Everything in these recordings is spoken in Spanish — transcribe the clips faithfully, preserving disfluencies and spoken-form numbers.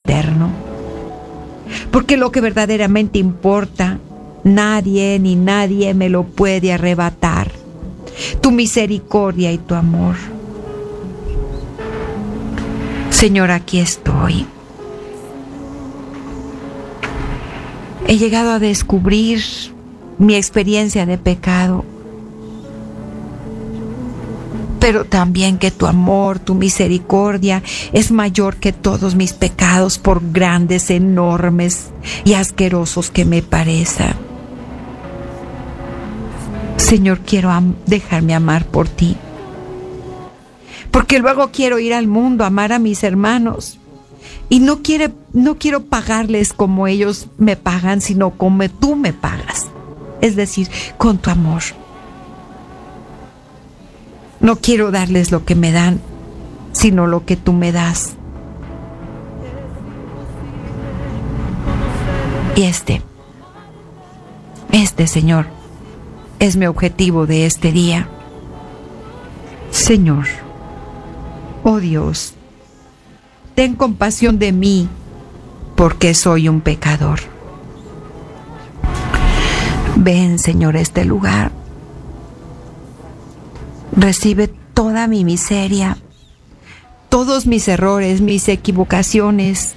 eterno. Porque lo que verdaderamente importa, nadie ni nadie me lo puede arrebatar. Tu misericordia y tu amor. Señor, aquí estoy. He llegado a descubrir mi experiencia de pecado, pero también que tu amor, tu misericordia es mayor que todos mis pecados, por grandes, enormes y asquerosos que me parezcan. Señor, quiero am- dejarme amar por ti, porque luego quiero ir al mundo a amar a mis hermanos, y no, quiere, no quiero pagarles como ellos me pagan, sino como tú me pagas, es decir, con tu amor. No quiero darles lo que me dan, sino lo que tú me das. Y este, este, Señor, es mi objetivo de este día. Señor, oh Dios, ten compasión de mí, porque soy un pecador. Ven, Señor, a este lugar. Recibe toda mi miseria, todos mis errores, mis equivocaciones,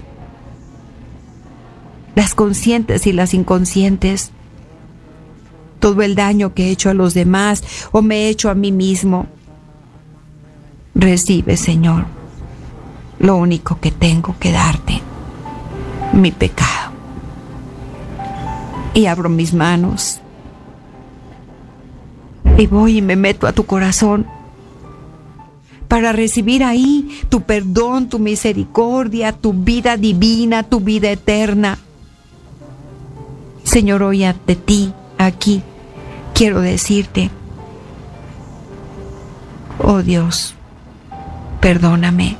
las conscientes y las inconscientes, todo el daño que he hecho a los demás o me he hecho a mí mismo. Recibe, Señor, lo único que tengo que darte, mi pecado. Y abro mis manos y voy y me meto a tu corazón para recibir ahí tu perdón, tu misericordia, tu vida divina, tu vida eterna. Señor, hoy ante ti, aquí, quiero decirte, oh Dios, perdóname.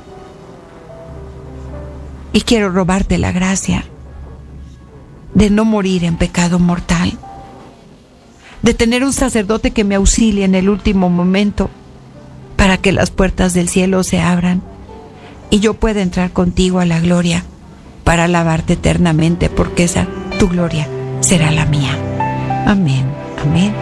Y quiero robarte la gracia de no morir en pecado mortal, de tener un sacerdote que me auxilie en el último momento para que las puertas del cielo se abran y yo pueda entrar contigo a la gloria para alabarte eternamente, porque esa tu gloria será la mía. Amén, amén.